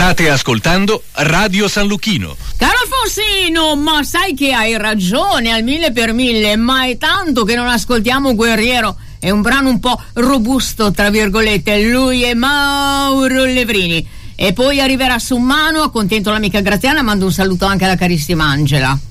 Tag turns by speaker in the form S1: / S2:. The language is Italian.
S1: State ascoltando Radio San Lucchino.
S2: Caro Alfonsino, ma sai che hai ragione al 1000%, ma è tanto che non ascoltiamo Guerriero. È un brano un po' robusto, tra virgolette. Lui è Mauro Levrini. E poi arriverà su mano, accontento l'amica Graziana, mando un saluto anche alla carissima Angela.